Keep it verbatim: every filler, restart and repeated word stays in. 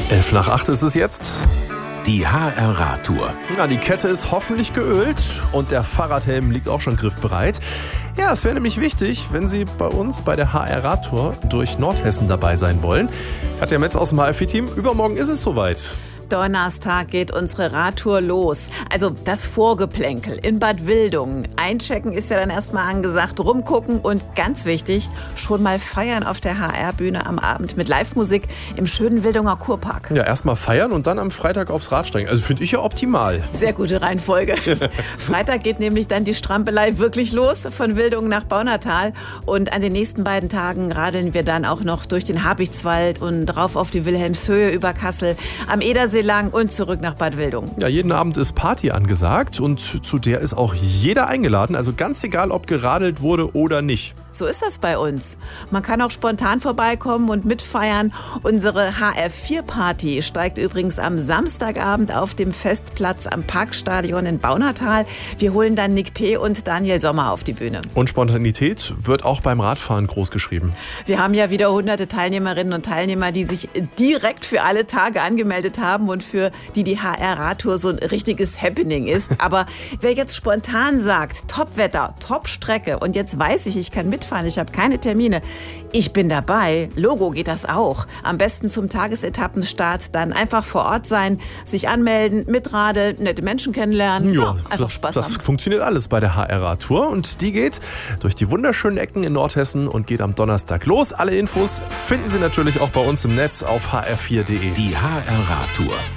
Elf nach acht ist es jetzt. Die H R-Radtour. Na, die Kette ist hoffentlich geölt und der Fahrradhelm liegt auch schon griffbereit. Ja, es wäre nämlich wichtig, wenn Sie bei uns bei der H R-Radtour durch Nordhessen dabei sein wollen. Katja Metz aus dem H R vier Team, übermorgen ist es soweit. Donnerstag geht unsere Radtour los. Also das Vorgeplänkel in Bad Wildungen. Einchecken ist ja dann erstmal angesagt, rumgucken und ganz wichtig, schon mal feiern auf der H R-Bühne am Abend mit Live-Musik im schönen Wildunger Kurpark. Ja, erstmal feiern und dann am Freitag aufs Rad steigen. Also finde ich ja optimal. Sehr gute Reihenfolge. Freitag geht nämlich dann die Strampelei wirklich los von Wildungen nach Baunatal. Und an den nächsten beiden Tagen radeln wir dann auch noch durch den Habichtswald und rauf auf die Wilhelmshöhe über Kassel, am Edersee lang und zurück nach Bad Wildungen. Ja, jeden Abend ist Party angesagt und zu der ist auch jeder eingeladen. Also ganz egal, ob geradelt wurde oder nicht. So ist das bei uns. Man kann auch spontan vorbeikommen und mitfeiern. Unsere H R vier Party steigt übrigens am Samstagabend auf dem Festplatz am Parkstadion in Baunatal. Wir holen dann Nick P. und Daniel Sommer auf die Bühne. Und Spontanität wird auch beim Radfahren groß geschrieben. Wir haben ja wieder hunderte Teilnehmerinnen und Teilnehmer, die sich direkt für alle Tage angemeldet haben und für die die H R-Radtour so ein richtiges Happening ist. Aber wer jetzt spontan sagt, Top-Wetter, Top-Strecke und jetzt weiß ich, ich kann mitfahren, ich habe keine Termine, ich bin dabei, Logo geht das auch. Am besten zum Tagesetappenstart dann einfach vor Ort sein, sich anmelden, mitradeln, nette Menschen kennenlernen, ja, ja, einfach Spaß das, haben. Das funktioniert alles bei der H R-Radtour und die geht durch die wunderschönen Ecken in Nordhessen und geht am Donnerstag los. Alle Infos finden Sie natürlich auch bei uns im Netz auf h r vier punkt d e. Die H R-Radtour.